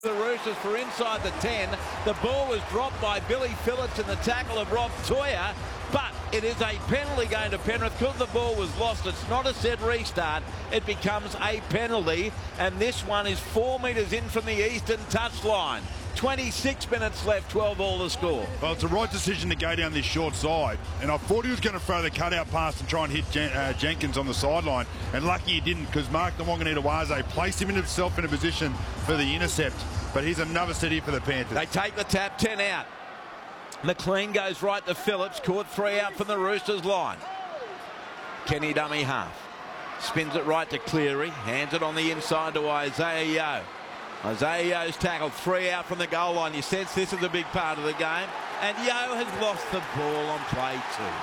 The Roosters for inside the 10. The ball was dropped by Billy Phillips in the tackle of Rob Toyer, but it is a penalty going to Penrith because the ball was lost. It's not a set restart. It becomes a penalty, and this one is 4 metres in from the eastern touchline. 26 minutes left, 12-all the score. Well, it's the right decision to go down this short side, and I thought he was going to throw the cutout pass and try and hit Jenkins on the sideline, and lucky he didn't, because Mark Nawaqanitawase placed him himself in a position for the intercept. But here's another set here for the Panthers. They take the tap, 10 out. McLean goes right to Phillips, caught 3 out from the Roosters line. Kenny dummy half. Spins it right to Cleary, hands it on the inside to Isaiah Yeo. Isaiah Yeo's tackled, 3 out from the goal line. You sense this is a big part of the game. And Yeo has lost the ball on play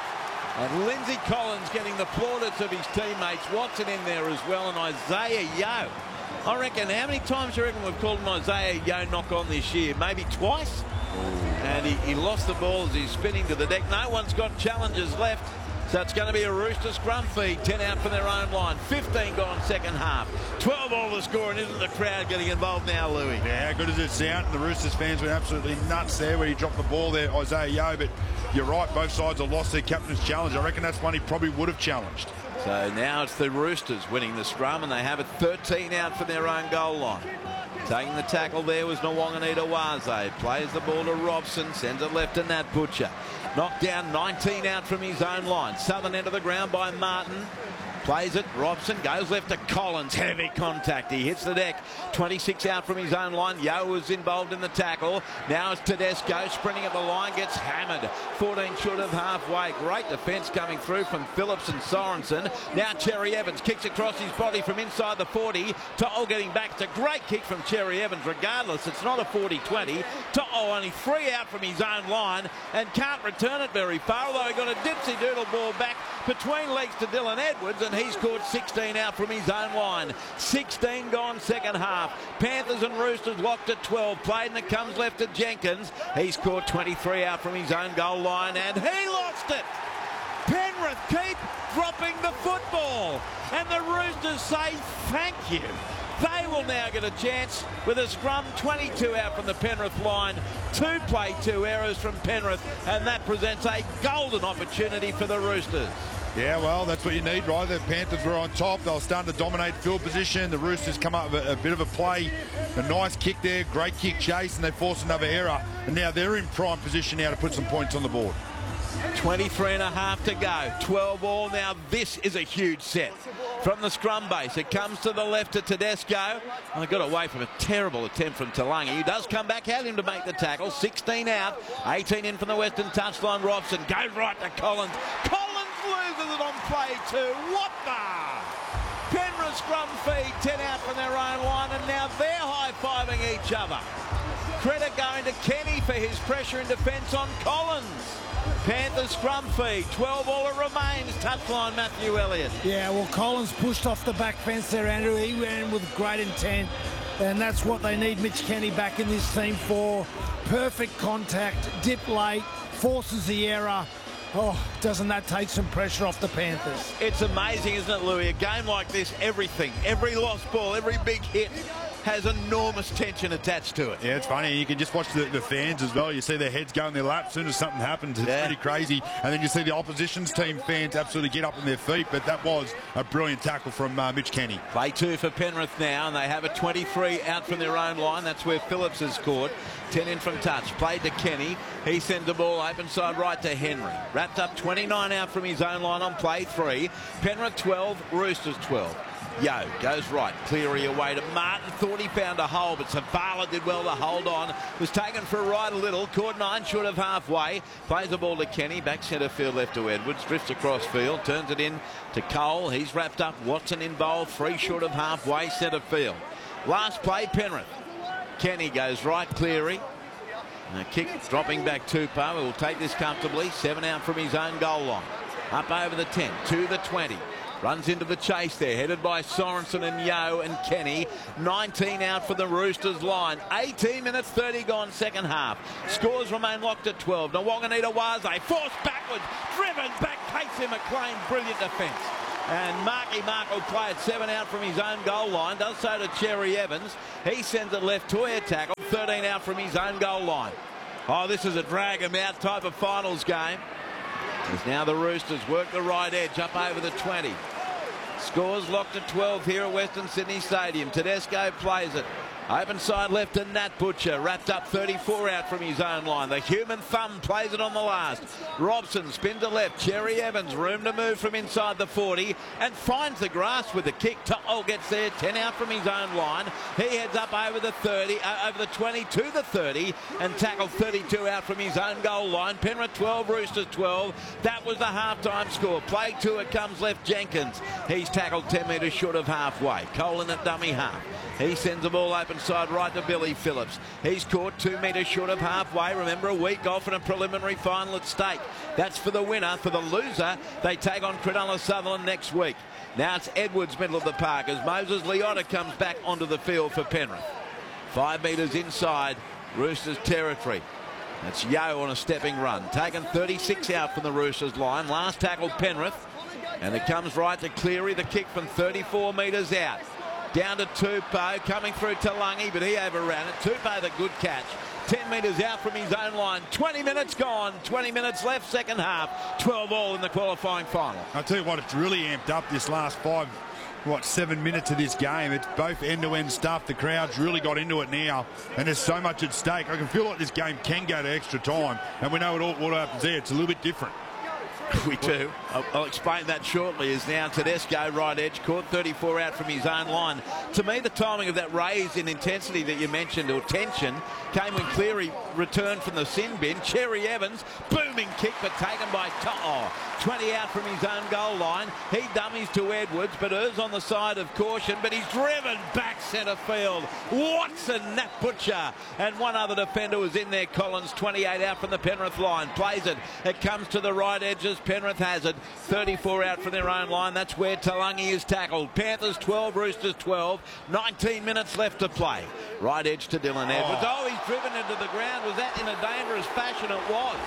2. And Lindsay Collins getting the plaudits of his teammates. Watson in there as well, and Isaiah Yeo. I reckon, how many times do you reckon we've called an Isaiah Yeo knock on this year? Maybe twice? And he lost the ball as he's spinning to the deck. No one's got challenges left. So it's going to be a Rooster scrum feed. 10 out from their own line. 15 gone second half. 12-all the score, and isn't the crowd getting involved now, Louis? Yeah, how good does it sound? The Roosters fans were absolutely nuts there when he dropped the ball there, Isaiah Yeo. But you're right, both sides have lost their captain's challenge. I reckon that's one he probably would have challenged. So now it's the Roosters winning the scrum, and they have it 13 out from their own goal line. Taking the tackle there was Nawaqanitawase. Plays the ball to Robson, sends it left to Nat Butcher. Knocked down, 19 out from his own line. Southern end of the ground by Martin. Plays it, Robson goes left to Collins. Heavy contact, he hits the deck. 26 out from his own line. Yeo was involved in the tackle. Now it's Tedesco sprinting at the line, gets hammered. 14 short of halfway. Great defence coming through from Phillips and Sorensen. Now Cherry Evans kicks across his body from inside the 40. To'o getting back. It's a great kick from Cherry Evans. Regardless, it's not a 40-20. To'o only 3 out from his own line and can't return it very far, although he got a dipsy-doodle ball back between legs to Dylan Edwards, and he's scored 16 out from his own line. 16 gone second half. Panthers and Roosters locked at 12. Played, and it comes left to Jenkins. He scored 23 out from his own goal line, and he lost it. Penrith keep dropping the football, and the Roosters say thank you. They will now get a chance with a scrum. 22 out from the Penrith line. 2 play 2 errors from Penrith, and that presents a golden opportunity for the Roosters. Yeah, well, that's what you need, right? The Panthers were on top. They were starting to dominate field position. The Roosters come up with a bit of a play. A nice kick there, great kick chase, and they forced another error. And now they're in prime position now to put some points on the board. 23 and a half to go. 12-all now. This is a huge set. From the scrum base, it comes to the left to Tedesco. I got away from a terrible attempt from Talangi. He does come back, had him to make the tackle. 16 out, 18 in from the western touchline. Robson goes right to Collins. Collins loses it on play 2. What the? Penrith scrum feed, 10 out from their own line, and now they're high-fiving each other. Credit going to Kenny for his pressure in defence on Collins. Panthers scrum feed, 12-all it remains. Touchline, Matthew Elliott. Yeah, well, Collins pushed off the back fence there, Andrew. He ran with great intent, and that's what they need Mitch Kenny back in this team for. Perfect contact, dip late, forces the error. Oh, doesn't that take some pressure off the Panthers? It's amazing, isn't it, Louis? A game like this, everything, every lost ball, every big hit has enormous tension attached to it. Yeah, it's funny. You can just watch the fans as well. You see their heads go in their lap as soon as something happens. It's pretty crazy. And then you see the opposition's team fans absolutely get up on their feet. But that was a brilliant tackle from Mitch Kenny. Play 2 for Penrith now, and they have a 23 out from their own line. That's where Phillips has scored. 10 in from touch. Played to Kenny. He sends the ball open side right to Henry. Wrapped up 29 out from his own line on play 3. Penrith 12, Roosters 12. Yeo goes right, Cleary away to Martin. Thought he found a hole, but Zavala did well to hold on. Was taken for a ride a little, caught 9 short of halfway. Plays the ball to Kenny, back centre field left to Edwards. Drifts across field, turns it in to Cole. He's wrapped up, Watson involved, 3 short of halfway, centre field. Last play, Penrith. Kenny goes right, Cleary. And a kick dropping back Tupou. Will take this comfortably. 7 out from his own goal line. Up over the 10, to the 20. Runs into the chase there, headed by Sorensen and Yeo and Kenny. 19 out for the Roosters line. 18 minutes, 30 gone second half. Scores remain locked at 12. Nawaqanitawase forced backwards, driven back, Casey McLean. Brilliant defence. And Marky Mark will play it 7 out from his own goal line. Does so to Cherry Evans. He sends it left to air tackle. 13 out from his own goal line. Oh, this is a drag him out type of finals game. As now the Roosters work the right edge up over the 20. Scores locked at 12 here at Western Sydney Stadium. Tedesco plays it. Open side left to Nat Butcher. Wrapped up 34 out from his own line. The human thumb plays it on the last. Robson spins to left. Cherry Evans room to move from inside the 40 and finds the grass with the kick. To'o gets there. 10 out from his own line. He heads up over the 30, over the 20 to the 30 and tackled 32 out from his own goal line. Penrith 12, Roosters 12. That was the halftime score. Play to it comes left Jenkins. He's tackled 10 metres short of halfway. Colin at dummy half. He sends the ball open side right to Billy Phillips. He's caught 2 metres short of halfway. Remember, a week off and a preliminary final at stake. That's for the winner. For the loser, they take on Cronulla Sutherland next week. Now it's Edwards middle of the park as Moses Leota comes back onto the field for Penrith. 5 metres inside Roosters territory. That's Yeo on a stepping run. Taken 36 out from the Roosters line. Last tackle Penrith. And it comes right to Cleary. The kick from 34 metres out. Down to Tupou, coming through Talangi, but he overran it. Tupou, the good catch. 10 metres out from his own line. 20 minutes gone. 20 minutes left, second half. 12 all in the qualifying final. I'll tell you what, it's really amped up this last 7 minutes of this game. It's both end-to-end stuff. The crowd's really got into it now, and there's so much at stake. I can feel like this game can go to extra time, and we know what happens there. It's a little bit different. We do. I'll explain that shortly. Is now Tedesco right edge, caught 34 out from his own line. To me, the timing of that raise in intensity that you mentioned, or tension, came when Cleary returned from the sin bin. Cherry Evans, booming kick, but taken by To'o. 20 out from his own goal line. He dummies to Edwards, but errs on the side of caution, but he's driven back centre field. Watson, Nat Butcher, and one other defender was in there. Collins, 28 out from the Penrith line. Plays it. It comes to the right edges. Penrith has it. 34 out from their own line. That's where Talangi is tackled. Panthers 12, Roosters 12. 19 minutes left to play. Right edge to Dylan Edwards. Oh, he's driven into the ground. Was that in a dangerous fashion? It was.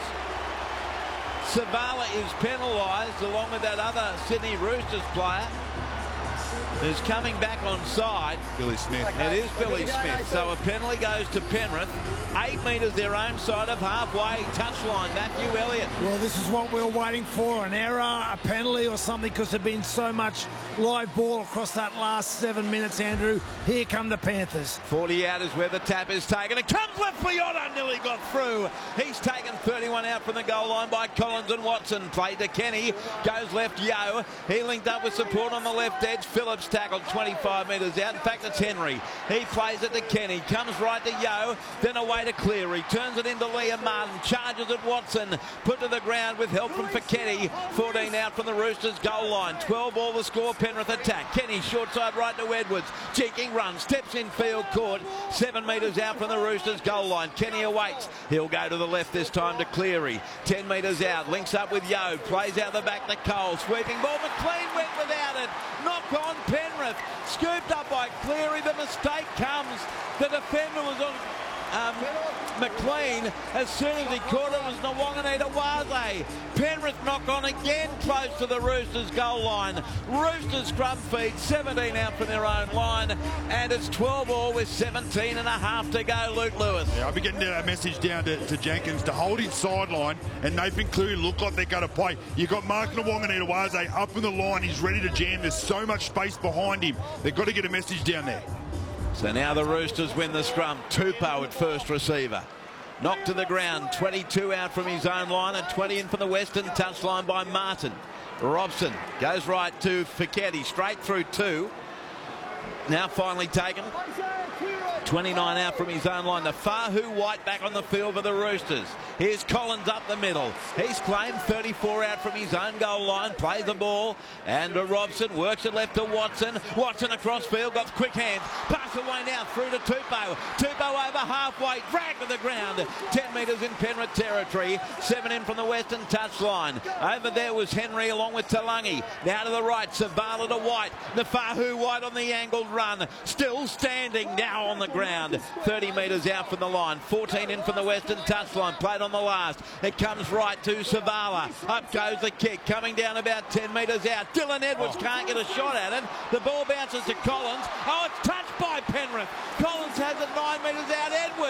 Savala is penalised along with that other Sydney Roosters player who's coming back on side. Billy Smith. It is Billy Smith. So a penalty goes to Penrith. 8 metres their own side of halfway touchline. Matthew Elliott. Well, this is what we were waiting for. An error, a penalty or something, because there's been so much live ball across that last 7 minutes, Andrew. Here come the Panthers. 40 out is where the tap is taken. It comes left. Leota nearly got through. He's taken 31 out from the goal line by Collins and Watson. Played to Kenny. Goes left, Yeo. He linked up with support on the left edge. Phillips tackled 25 metres out. In fact, it's Henry. He plays it to Kenny. Comes right to Yeo. Then away to Cleary. Turns it into Liam Martin. Charges at Watson. Put to the ground with help from Fiketti. 14 out from the Roosters goal line. 12 all the score. Penrith attack. Kenny short side right to Edwards. Cheeking run. Steps in field court. 7 metres out from the Roosters goal line. Kenny awaits. He'll go to the left this time to Cleary. 10 metres out. Links up with Yeo. Plays out the back to Cole. Sweeping ball. McLean went without it. Knock on Penrith. Scooped up by Cleary. The mistake comes. The defender was on McLean. As soon as he caught it, was Nwanganita-Waze. Penrith knock on again close to the Roosters goal line. Roosters scrub feed. 17 out from their own line. And it's 12 all with 17 and a half to go. Luke Lewis. Yeah, I'll be getting a message down to Jenkins to hold his sideline, and Nathan Cleary look like they're going to play. You've got Mark Nwanganita-Waze up in the line. He's ready to jam. There's so much space behind him. They've got to get a message down there. So now the Roosters win the scrum. Tupou at first receiver. Knocked to the ground. 22 out from his own line and 20 in from the western touchline by Martin. Robson goes right to Fiketti. Straight through 2. Now finally taken. 29 out from his own line. The Fahu White back on the field for the Roosters. Here's Collins up the middle. He's claimed 34 out from his own goal line. Plays the ball. And Robson works it left to Watson. Watson across field. Got quick hands. Pass away now through to Tupou. Tupou over halfway. Drag to the ground. 10 metres in Penrith territory. 7 in from the western touchline. Over there was Henry along with Talangi. Now to the right. Savala to White. The Fahu White on the angled run. Still standing now on the ground. ground. 30 metres out from the line. 14 in from the western touchline. Played on the last. It comes right to Savala. Up goes the kick. Coming down about 10 metres out. Dylan Edwards can't get a shot at it. The ball bounces to Collins. Oh, it's touched by Penrith. Collins has it 9 metres out. Edwards.